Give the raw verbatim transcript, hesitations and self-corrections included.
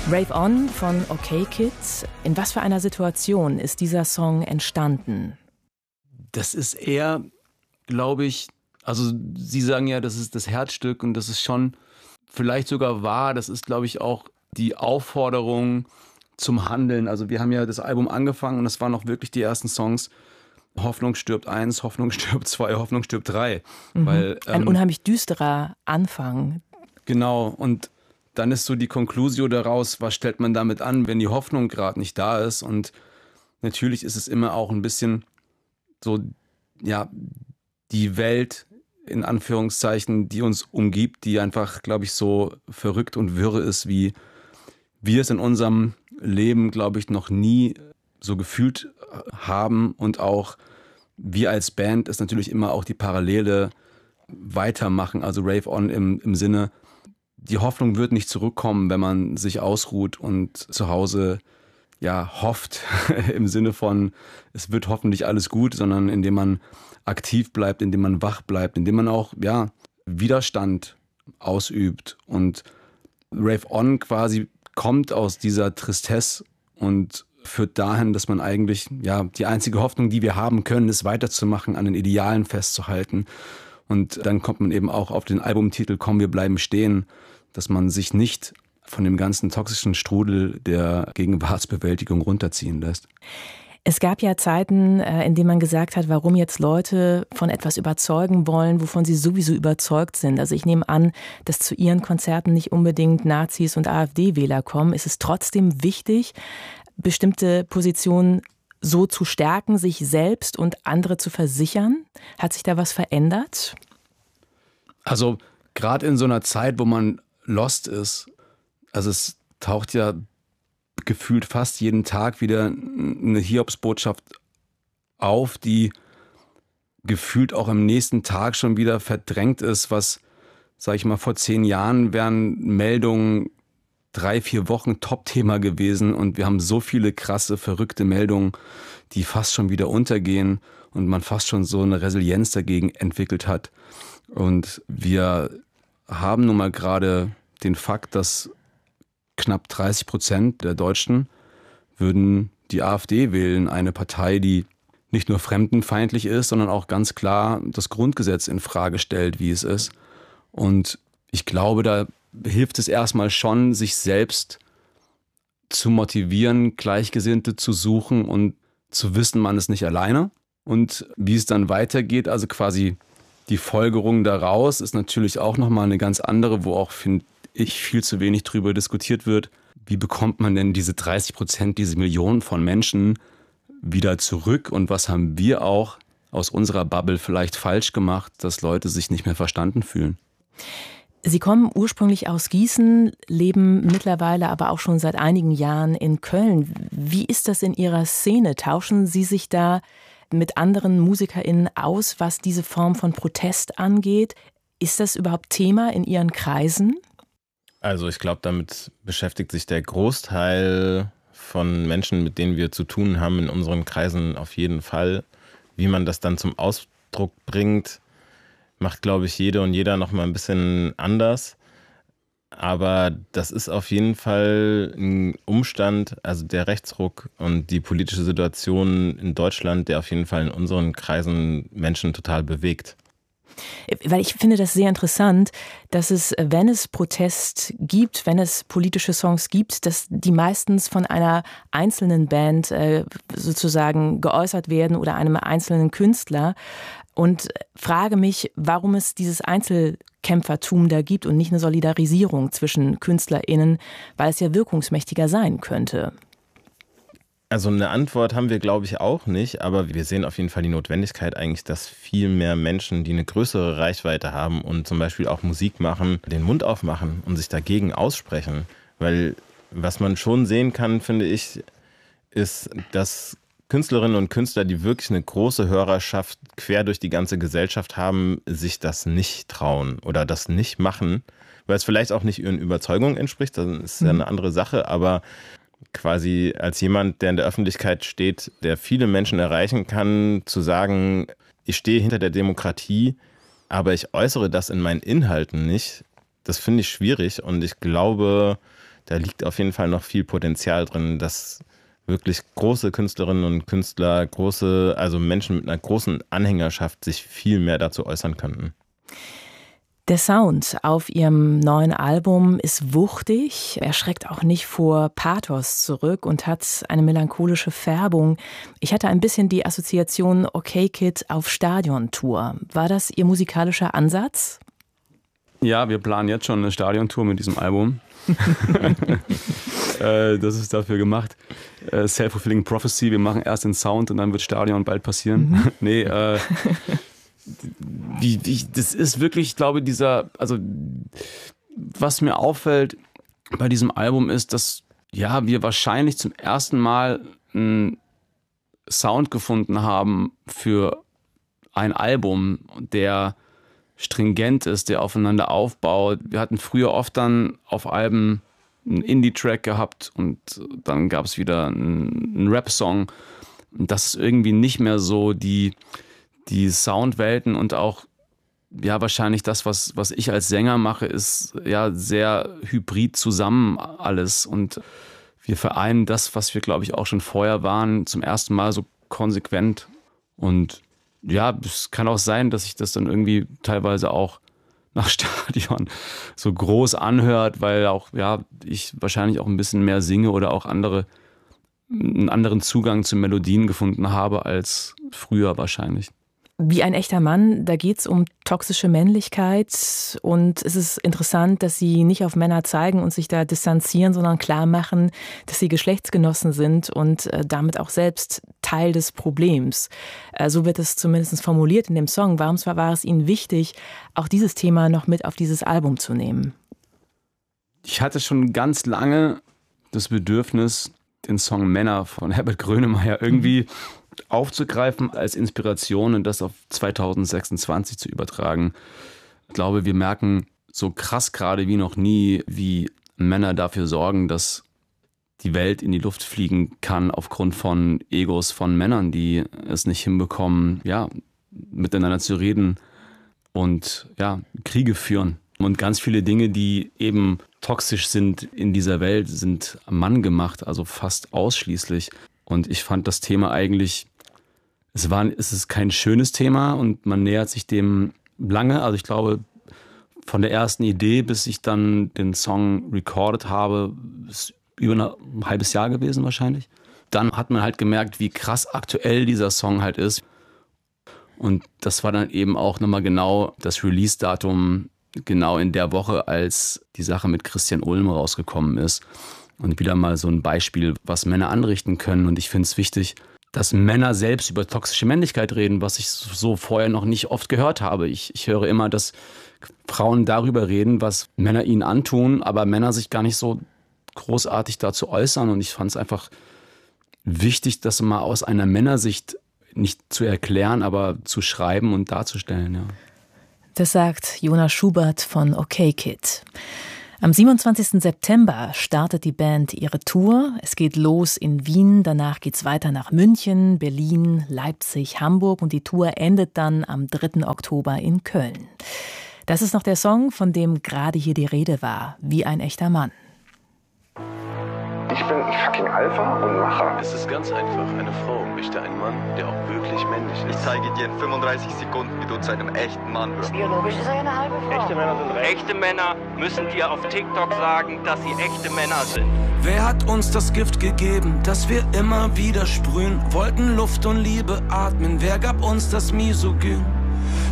Rave On von OK Kids. In was für einer Situation ist dieser Song entstanden? Das ist eher, glaube ich, also Sie sagen ja, das ist das Herzstück und das ist schon vielleicht sogar wahr. Das ist, glaube ich, auch die Aufforderung zum Handeln. Also wir haben ja das Album angefangen und das waren auch wirklich die ersten Songs. Hoffnung stirbt eins, Hoffnung stirbt zwei, Hoffnung stirbt drei. Mhm. Weil, ähm, Ein unheimlich düsterer Anfang. Genau, und dann ist so die Conclusio daraus, was stellt man damit an, wenn die Hoffnung gerade nicht da ist. Und natürlich ist es immer auch ein bisschen so, ja, die Welt in Anführungszeichen, die uns umgibt, die einfach, glaube ich, so verrückt und wirre ist, wie wir es in unserem Leben, glaube ich, noch nie so gefühlt haben. Und auch wir als Band ist natürlich immer auch die Parallele weitermachen, also Rave On im, im Sinne, die Hoffnung wird nicht zurückkommen, wenn man sich ausruht und zu Hause ja hofft, im Sinne von, es wird hoffentlich alles gut, sondern indem man aktiv bleibt, indem man wach bleibt, indem man auch ja Widerstand ausübt. Und Rave On quasi kommt aus dieser Tristesse und führt dahin, dass man eigentlich, ja, die einzige Hoffnung, die wir haben können, ist weiterzumachen, an den Idealen festzuhalten. Und dann kommt man eben auch auf den Albumtitel Komm, wir bleiben stehen, dass man sich nicht von dem ganzen toxischen Strudel der Gegenwartsbewältigung runterziehen lässt. Es gab ja Zeiten, in denen man gesagt hat, warum jetzt Leute von etwas überzeugen wollen, wovon sie sowieso überzeugt sind. Also ich nehme an, dass zu ihren Konzerten nicht unbedingt Nazis und AfD-Wähler kommen. Ist es trotzdem wichtig, bestimmte Positionen so zu stärken, sich selbst und andere zu versichern? Hat sich da was verändert? Also gerade in so einer Zeit, wo man lost ist, also es taucht ja gefühlt fast jeden Tag wieder eine Hiobsbotschaft auf, die gefühlt auch am nächsten Tag schon wieder verdrängt ist, was, sag ich mal, vor zehn Jahren wären Meldungen drei, vier Wochen Top-Thema gewesen und wir haben so viele krasse, verrückte Meldungen, die fast schon wieder untergehen und man fast schon so eine Resilienz dagegen entwickelt hat. Und wir haben nun mal gerade den Fakt, dass knapp dreißig Prozent der Deutschen würden die AfD wählen, eine Partei, die nicht nur fremdenfeindlich ist, sondern auch ganz klar das Grundgesetz in Frage stellt, wie es ist. Und ich glaube, da hilft es erstmal schon, sich selbst zu motivieren, Gleichgesinnte zu suchen und zu wissen, man ist nicht alleine. Und wie es dann weitergeht, also quasi die Folgerung daraus, ist natürlich auch nochmal eine ganz andere, wo auch, finde ich, viel zu wenig drüber diskutiert wird. Wie bekommt man denn diese dreißig Prozent, diese Millionen von Menschen wieder zurück? Und was haben wir auch aus unserer Bubble vielleicht falsch gemacht, dass Leute sich nicht mehr verstanden fühlen? Sie kommen ursprünglich aus Gießen, leben mittlerweile aber auch schon seit einigen Jahren in Köln. Wie ist das in Ihrer Szene? Tauschen Sie sich da mit anderen MusikerInnen aus, was diese Form von Protest angeht? Ist das überhaupt Thema in Ihren Kreisen? Also ich glaube, damit beschäftigt sich der Großteil von Menschen, mit denen wir zu tun haben, in unseren Kreisen auf jeden Fall. Wie man das dann zum Ausdruck bringt, macht, glaube ich, jede und jeder noch mal ein bisschen anders. Aber das ist auf jeden Fall ein Umstand, also der Rechtsruck und die politische Situation in Deutschland, der auf jeden Fall in unseren Kreisen Menschen total bewegt. Weil ich finde das sehr interessant, dass es, wenn es Protest gibt, wenn es politische Songs gibt, dass die meistens von einer einzelnen Band äh, sozusagen geäußert werden oder einem einzelnen Künstler. Und frage mich, warum es dieses Einzelkämpfertum da gibt und nicht eine Solidarisierung zwischen KünstlerInnen, weil es ja wirkungsmächtiger sein könnte. Also eine Antwort haben wir, glaube ich, auch nicht, aber wir sehen auf jeden Fall die Notwendigkeit eigentlich, dass viel mehr Menschen, die eine größere Reichweite haben und zum Beispiel auch Musik machen, den Mund aufmachen und sich dagegen aussprechen. Weil was man schon sehen kann, finde ich, ist, dass Künstlerinnen und Künstler, die wirklich eine große Hörerschaft quer durch die ganze Gesellschaft haben, sich das nicht trauen oder das nicht machen, weil es vielleicht auch nicht ihren Überzeugungen entspricht, das ist ja eine andere Sache, aber quasi als jemand, der in der Öffentlichkeit steht, der viele Menschen erreichen kann, zu sagen, ich stehe hinter der Demokratie, aber ich äußere das in meinen Inhalten nicht, das finde ich schwierig und ich glaube, da liegt auf jeden Fall noch viel Potenzial drin, dass wirklich große Künstlerinnen und Künstler, große, also Menschen mit einer großen Anhängerschaft sich viel mehr dazu äußern könnten. Der Sound auf ihrem neuen Album ist wuchtig, er schreckt auch nicht vor Pathos zurück und hat eine melancholische Färbung. Ich hatte ein bisschen die Assoziation Okay Kid auf Stadiontour. War das Ihr musikalischer Ansatz? Ja, wir planen jetzt schon eine Stadiontour mit diesem Album. äh, das ist dafür gemacht. Äh, Self-fulfilling Prophecy, wir machen erst den Sound und dann wird Stadion bald passieren. Mhm. nee, äh, wie, wie, das ist wirklich, ich glaube, dieser, also was mir auffällt bei diesem Album ist, dass ja, wir wahrscheinlich zum ersten Mal einen Sound gefunden haben für ein Album, der stringent ist, der aufeinander aufbaut. Wir hatten früher oft dann auf Alben einen Indie-Track gehabt und dann gab es wieder einen, einen Rap-Song. Und das ist irgendwie nicht mehr so die, die Soundwelten und auch ja wahrscheinlich das, was, was ich als Sänger mache, ist ja sehr hybrid zusammen alles. Und wir vereinen das, was wir, glaube ich, auch schon vorher waren, zum ersten Mal so konsequent. Und ja, es kann auch sein, dass sich das dann irgendwie teilweise auch nach Stadion so groß anhört, weil auch, ja, ich wahrscheinlich auch ein bisschen mehr singe oder auch andere, einen anderen Zugang zu Melodien gefunden habe als früher wahrscheinlich. Wie ein echter Mann, da geht es um toxische Männlichkeit und es ist interessant, dass Sie nicht auf Männer zeigen und sich da distanzieren, sondern klar machen, dass Sie Geschlechtsgenossen sind und äh, damit auch selbst Teil des Problems. Äh, so wird es zumindest formuliert in dem Song. Warum war es Ihnen wichtig, auch dieses Thema noch mit auf dieses Album zu nehmen? Ich hatte schon ganz lange das Bedürfnis, den Song Männer von Herbert Grönemeyer irgendwie mhm. aufzugreifen als Inspiration und das auf zwanzig sechsundzwanzig zu übertragen. Ich glaube, wir merken so krass gerade wie noch nie, wie Männer dafür sorgen, dass die Welt in die Luft fliegen kann aufgrund von Egos von Männern, die es nicht hinbekommen, ja, miteinander zu reden und ja, Kriege führen. Und ganz viele Dinge, die eben toxisch sind in dieser Welt, sind Mann gemacht, also fast ausschließlich. Und ich fand das Thema eigentlich, es war, es ist kein schönes Thema und man nähert sich dem lange. Also ich glaube, von der ersten Idee, bis ich dann den Song recorded habe, ist über ein halbes Jahr gewesen wahrscheinlich. Dann hat man halt gemerkt, wie krass aktuell dieser Song halt ist. Und das war dann eben auch nochmal genau das Release-Datum, genau in der Woche, als die Sache mit Christian Ulm rausgekommen ist. Und wieder mal so ein Beispiel, was Männer anrichten können. Und ich finde es wichtig, dass Männer selbst über toxische Männlichkeit reden, was ich so vorher noch nicht oft gehört habe. Ich, ich höre immer, dass Frauen darüber reden, was Männer ihnen antun, aber Männer sich gar nicht so großartig dazu äußern. Und ich fand es einfach wichtig, das mal aus einer Männersicht nicht zu erklären, aber zu schreiben und darzustellen. Ja. Das sagt Jonas Schubert von Okay Kid. Am siebenundzwanzigsten September startet die Band ihre Tour. Es geht los in Wien, danach geht es weiter nach München, Berlin, Leipzig, Hamburg und die Tour endet dann am dritten Oktober in Köln. Das ist noch der Song, von dem gerade hier die Rede war, Wie ein echter Mann. Ich bin fucking Alpha und Macher. Es ist ganz einfach. Eine Frau möchte einen Mann, der auch wirklich männlich ist. Ich zeige dir in fünfunddreißig Sekunden, wie du zu einem echten Mann wirst. Biologisch ist er eine halbe Frau. Echte Männer sind recht. Echte Männer müssen dir auf TikTok sagen, dass sie echte Männer sind. Wer hat uns das Gift gegeben, das wir immer wieder sprühen? Wollten Luft und Liebe atmen. Wer gab uns das Misogyn?